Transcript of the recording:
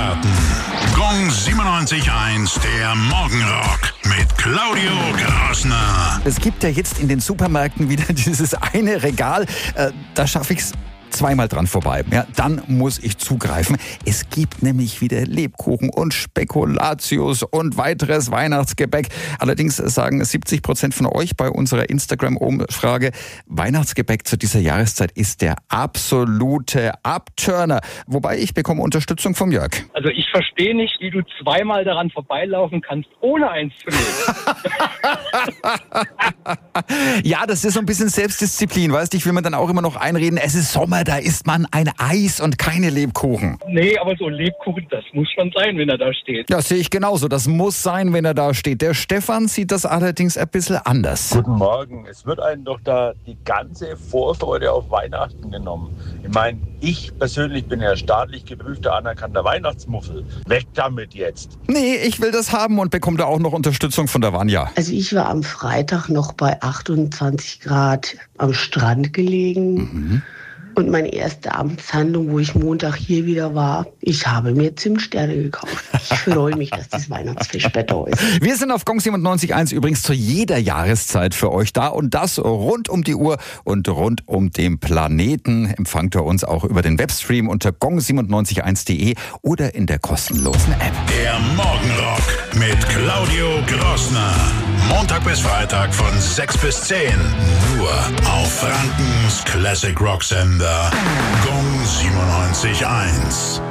Experten. Gong 97.1, der Morgenrock mit Claudio Grassner. Es gibt ja jetzt in den Supermärkten wieder dieses eine Regal, da schaffe ich es zweimal dran vorbei. Ja, dann muss ich zugreifen. Es gibt nämlich wieder Lebkuchen und Spekulatius und weiteres Weihnachtsgebäck. Allerdings sagen 70% von euch bei unserer Instagram-Umfrage, Weihnachtsgebäck zu dieser Jahreszeit ist der absolute Abturner. Wobei ich bekomme Unterstützung vom Jörg. Also ich verstehe nicht, wie du zweimal daran vorbeilaufen kannst, ohne eins zu nehmen. Ja, das ist so ein bisschen Selbstdisziplin, weißt du? Ich will mir dann auch immer noch einreden, es ist Sommer, da isst man ein Eis und keine Lebkuchen. Nee, aber so ein Lebkuchen, das muss schon sein, wenn er da steht. Ja, sehe ich genauso. Das muss sein, wenn er da steht. Der Stefan sieht das allerdings ein bisschen anders. Guten Morgen. Es wird einem doch da die ganze Vorfreude auf Weihnachten genommen. Ich meine, ich persönlich bin ja staatlich geprüfter, anerkannter Weihnachtsmuffel. Weg damit jetzt. Nee, ich will das haben und bekomme da auch noch Unterstützung von der Vanja. Also ich war am Freitag noch bei 28 Grad am Strand gelegen. Und meine erste Amtshandlung, wo ich Montag hier wieder war, ich habe mir Zimtsterne gekauft. Ich freue mich, dass das Weihnachtsfischwetter ist. Wir sind auf Gong 97.1 übrigens zu jeder Jahreszeit für euch da und das rund um die Uhr und rund um den Planeten. Empfangt ihr uns auch über den Webstream unter gong971.de oder in der kostenlosen App. Der Morgenrock mit Claudio Grassner. Montag bis Freitag von 6 bis 10. Nur auf Frankens Classic Rock Sender Gong 97.1.